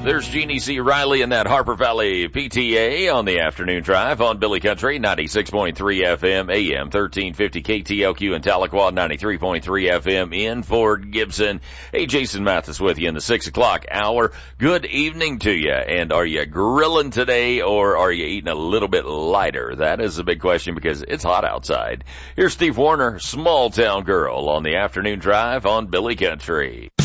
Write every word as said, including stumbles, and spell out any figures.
There's Jeannie C. Riley and that Harper Valley P T A on the afternoon drive on Billy Country, ninety-six point three F M, A M thirteen fifty K T L Q in Tahlequah, ninety-three point three F M in Fort Gibson. Hey, Jason Mathis with you in the six o'clock hour. Good evening to you. And are you grilling today or are you eating a little bit lighter? That is a big question because it's hot outside. Here's Steve Warner, Small Town Girl on the afternoon drive on Billy Country.